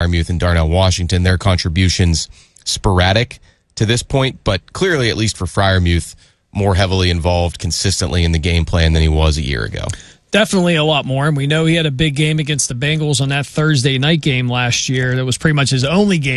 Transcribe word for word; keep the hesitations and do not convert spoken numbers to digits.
Freiermuth and Darnell Washington. Their contributions sporadic to this point, but clearly, at least for Freiermuth, more heavily involved consistently in the game plan than he was a year ago. Definitely a lot more, and we know he had a big game against the Bengals on that Thursday night game last year. That was pretty much his only game